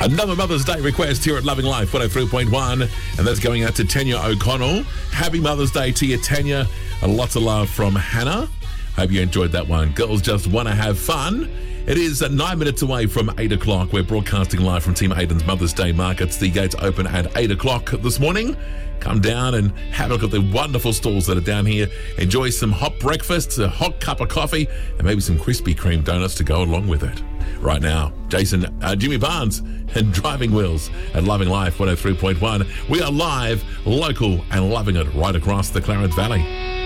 Another Mother's Day request here at Loving Life 103.1, and that's going out to Tanya O'Connell. Happy Mother's Day to you, Tanya. Lots of love from Hannah. Hope you enjoyed that one. Girls just want to have fun. It is 9 minutes away from 8 o'clock. We're broadcasting live from Team Aiden's Mother's Day Markets. The gates open at 8 o'clock this morning. Come down and have a look at the wonderful stalls that are down here. Enjoy some hot breakfasts, a hot cup of coffee, and maybe some Krispy Kreme donuts to go along with it. Right now, Jimmy Barnes and Driving Wheels at Loving Life 103.1. We are live, local, and loving it right across the Clarence Valley.